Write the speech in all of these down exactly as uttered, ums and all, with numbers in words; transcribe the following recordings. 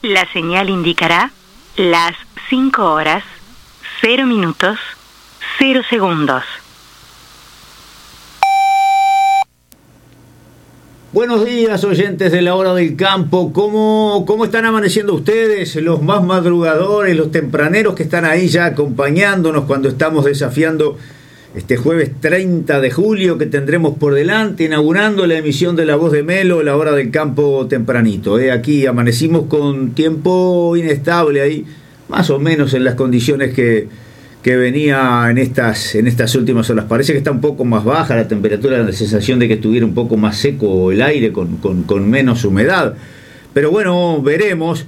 La señal indicará las cinco horas, cero minutos, cero segundos. Buenos días, oyentes de la Hora del Campo. ¿Cómo, cómo están amaneciendo ustedes? Los más madrugadores, los tempraneros que están ahí ya acompañándonos cuando estamos desafiando este jueves treinta de julio que tendremos por delante, inaugurando la emisión de La Voz de Melo, la Hora del Campo tempranito. ¿eh? Aquí amanecimos con tiempo inestable ahí, más o menos en las condiciones que, que venía en estas, en estas últimas horas. Parece que está un poco más baja la temperatura, la sensación de que estuviera un poco más seco el aire, con, con, con menos humedad. Pero bueno, veremos.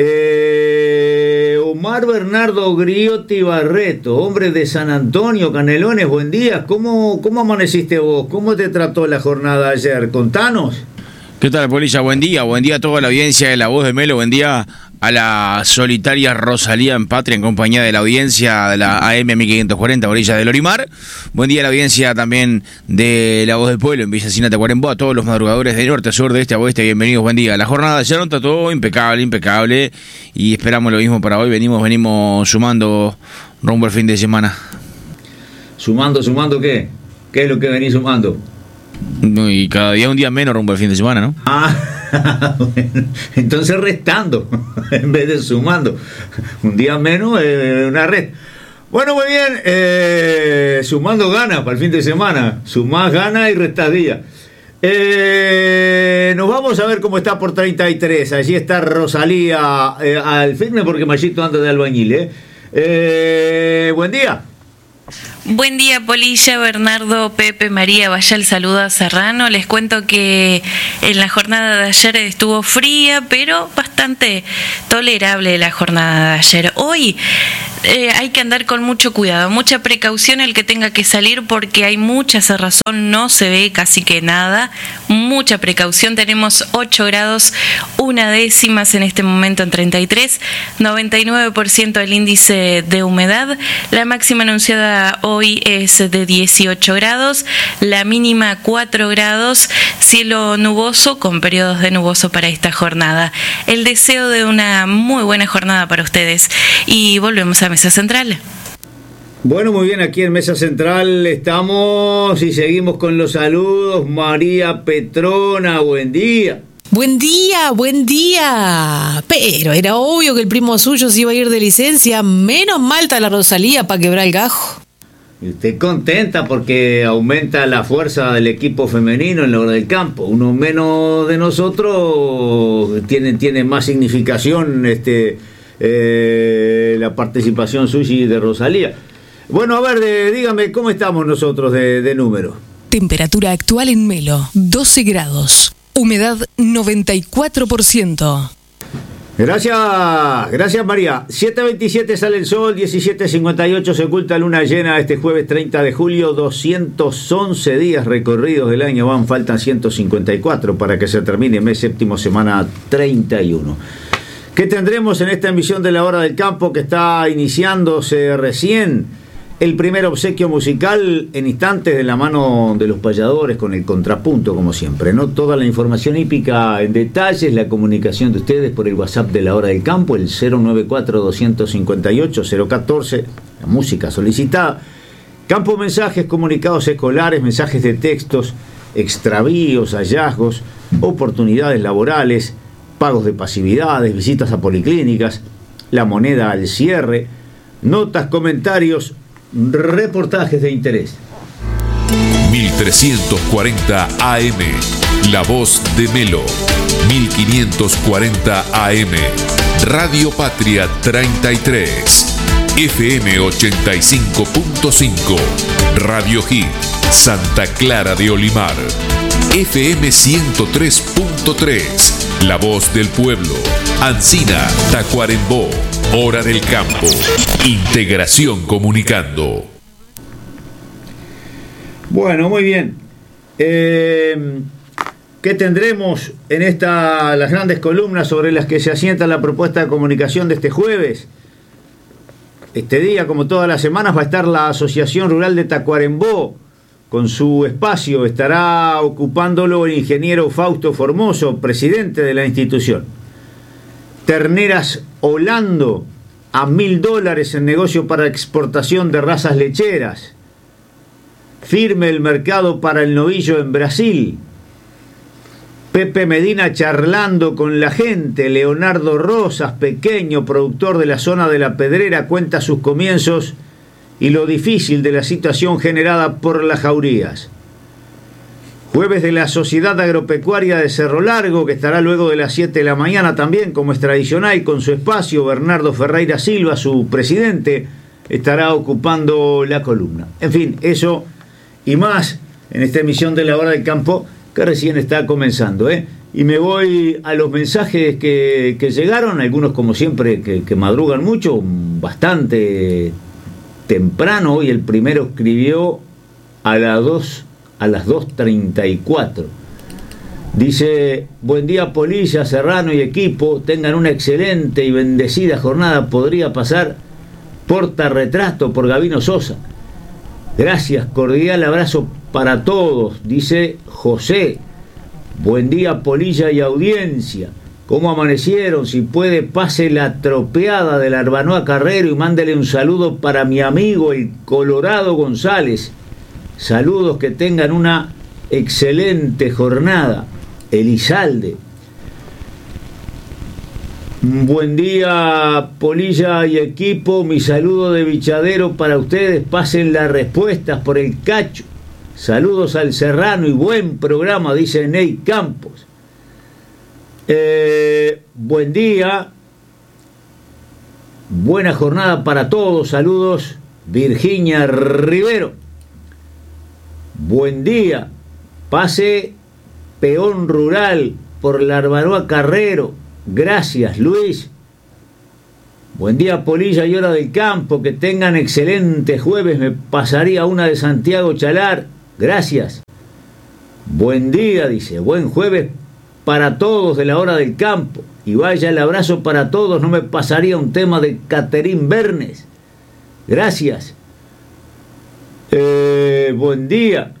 Eh, Omar Bernardo Griotti Barreto, hombre de San Antonio, Canelones, buen día. ¿Cómo, cómo amaneciste vos? ¿Cómo te trató la jornada ayer? Contanos. ¿Qué tal, Polilla? Buen día, buen día a toda la audiencia de La Voz de Melo, buen día a la solitaria Rosalía en Patria en compañía de la audiencia de la A M mil quinientos cuarenta, orilla del Olimar. Buen día a la audiencia también de La Voz del Pueblo en Villa Cina Tacuarembó, a todos los madrugadores de norte a sur, de este a oeste, bienvenidos, buen día. La jornada de ayer no está todo impecable, impecable, y esperamos lo mismo para hoy. Venimos, venimos sumando rumbo al fin de semana. ¿Sumando, sumando qué? ¿Qué es lo que venís sumando? Y cada día un día menos rumbo al fin de semana, ¿no? Ah, bueno, entonces restando en vez de sumando. Un día menos, eh, una red. Bueno, muy bien, eh, sumando ganas para el fin de semana. Sumás ganas y restás días. Eh, nos vamos a ver cómo está por treinta y tres. Allí está Rosalía eh, al firme porque Mayito anda de albañil. Eh. Eh, buen día. Buen día, Polilla, Bernardo, Pepe, María, vaya el saludo a Serrano. Les cuento que en la jornada de ayer estuvo fría, pero bastante tolerable la jornada de ayer. Hoy eh, hay que andar con mucho cuidado, mucha precaución el que tenga que salir porque hay mucha cerrazón, no se ve casi que nada. Mucha precaución, tenemos ocho grados, una décimas en este momento en treinta y tres, noventa y nueve por ciento el índice de humedad. La máxima anunciada hoy Hoy es de dieciocho grados, la mínima cuatro grados, cielo nuboso con periodos de nuboso para esta jornada. El deseo de una muy buena jornada para ustedes y volvemos a Mesa Central. Bueno, muy bien, aquí en Mesa Central estamos y seguimos con los saludos. María Petrona, buen día. Buen día, buen día. Pero era obvio que el primo suyo se iba a ir de licencia. Menos mal está la Rosalía para quebrar el gajo. Y usted contenta porque aumenta la fuerza del equipo femenino en la Hora del Campo. Uno menos de nosotros tiene, tiene más significación este, eh, la participación suya y de Rosalía. Bueno, a ver, de, dígame, ¿cómo estamos nosotros de, de número? Temperatura actual en Melo, doce grados. Humedad noventa y cuatro por ciento. Gracias, gracias María. siete veintisiete sale el sol, diecisiete cincuenta y ocho se oculta luna llena este jueves treinta de julio, doscientos once días recorridos del año van, faltan ciento cincuenta y cuatro para que se termine mes séptimo, semana treinta y uno. ¿Qué tendremos en esta emisión de la Hora del Campo que está iniciándose recién? El primer obsequio musical en instantes de la mano de los payadores con el contrapunto, como siempre, ¿no? Toda la información hípica en detalles, la comunicación de ustedes por el WhatsApp de la Hora del Campo, el cero nueve cuatro, dos cinco ocho, cero uno cuatro, la música solicitada. Campo mensajes, comunicados escolares, mensajes de textos, extravíos, hallazgos, oportunidades laborales, pagos de pasividades, visitas a policlínicas, la moneda al cierre, notas, comentarios, reportajes de interés. mil trescientos cuarenta A M, La Voz de Melo. mil quinientos cuarenta A M, Radio Patria treinta y tres. F M ochenta y cinco punto cinco, Radio Hit, Santa Clara de Olimar. F M ciento tres punto tres, La Voz del Pueblo, Ancina, Tacuarembó. Hora del Campo. Integración comunicando. Bueno, muy bien. Eh, ¿Qué tendremos en esta las grandes columnas sobre las que se asienta la propuesta de comunicación de este jueves? Este día, como todas las semanas, va a estar la Asociación Rural de Tacuarembó con su espacio. Estará ocupándolo el ingeniero Fausto Formoso, presidente de la institución. Terneras Holando a mil dólares en negocio para exportación de razas lecheras. Firme el mercado para el novillo en Brasil. Pepe Medina charlando con la gente. Leonardo Rosas, pequeño productor de la zona de La Pedrera, cuenta sus comienzos y lo difícil de la situación generada por las jaurías. Jueves de la Sociedad Agropecuaria de Cerro Largo, que estará luego de las siete de la mañana también, como es tradicional, con su espacio. Bernardo Ferreira Silva, su presidente, estará ocupando la columna. En fin, eso y más en esta emisión de La Hora del Campo, que recién está comenzando, ¿eh? Y me voy a los mensajes que, que llegaron, algunos como siempre que, que madrugan mucho, bastante temprano. Hoy el primero escribió a las dos a las dos treinta y cuatro. Dice: buen día Polilla, Serrano y equipo, tengan una excelente y bendecida jornada. Podría pasar portarretrato por Gabino Sosa. Gracias, cordial abrazo para todos, dice José. Buen día Polilla y audiencia. ¿Cómo amanecieron? Si puede, pase la tropeada del Arbanoa Carrero y mándele un saludo para mi amigo el Colorado González. Saludos, que tengan una excelente jornada. Elizalde. Buen día Polilla y equipo, mi saludo de bichadero para ustedes. Pasen las respuestas por el cacho. Saludos al Serrano y buen programa, dice Ney Campos. Eh, buen día, buena jornada para todos. Saludos, Virginia Rivero. Buen día, pase peón rural por la Arbanoa Carrero. Gracias, Luis. Buen día Polilla y Hora del Campo, que tengan excelente jueves. Me pasaría una de Santiago Chalar. Gracias. Buen día, dice, buen jueves para todos de la Hora del Campo. Y vaya el abrazo para todos. No me pasaría un tema de Caterín Bernes. Gracias. Eh, buen día.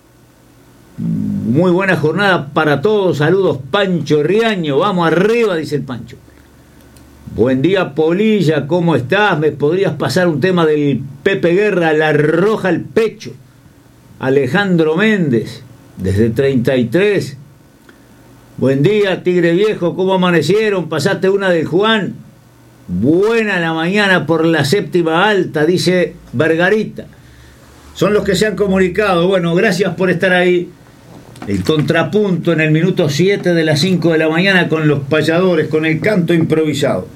Muy buena jornada para todos. Saludos, Pancho Riaño. Vamos arriba, dice el Pancho. Buen día, Polilla. ¿Cómo estás? ¿Me podrías pasar un tema del Pepe Guerra, La Roja al Pecho? Alejandro Méndez, desde treinta y tres. Buen día, Tigre Viejo. ¿Cómo amanecieron? ¿Pasaste una del Juan? Buena la mañana por la séptima alta, dice Vergarita. Son los que se han comunicado. Bueno, gracias por estar ahí. El contrapunto en el minuto siete de las cinco de la mañana con los payadores, con el canto improvisado.